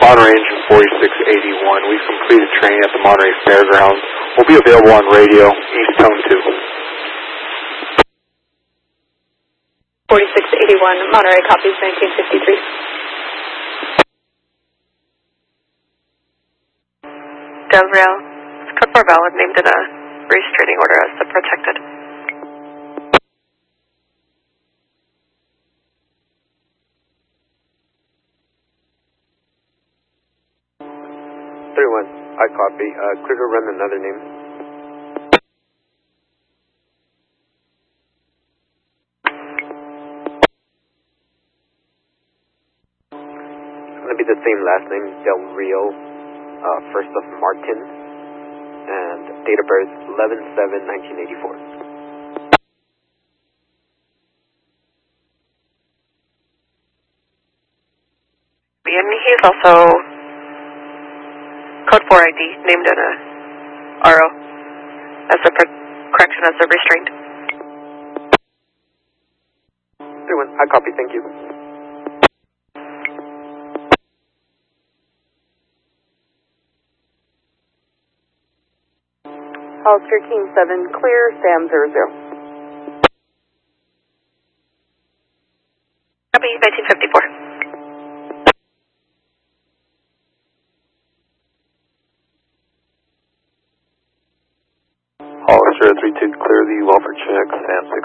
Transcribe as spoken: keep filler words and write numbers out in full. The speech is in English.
Monterey forty-six eighty-one. We've completed training at the Monterey Fairgrounds. We'll be available on radio, East Tone two. forty-six eighty-one, Monterey copies nineteen fifty-three. Del Real, code four valid, named in a restraining order as the protected. thirty-one, I copy. Uh, clear to run another name. It's going to be the same last name, Del Rio, uh, first of Martin, and date of birth eleven seven nineteen eighty-four. And he's also code four I D, named in a R O, as a correction as a restraint. thirty-one, I copy, thank you. Hollister King seven, clear, Sam zero zero. Copy, nineteen fifty-four. Hollister three two, clear the welfare check, Sam six